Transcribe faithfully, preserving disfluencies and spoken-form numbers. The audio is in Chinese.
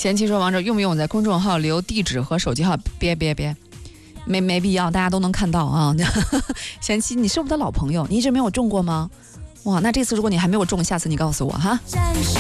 贤妻说王者用不用在公众号留地址和手机号？别别别，没没必要，大家都能看到啊。贤妻，你是我的老朋友，你一直没有中过吗？哇，那这次如果你还没有中，下次你告诉我哈。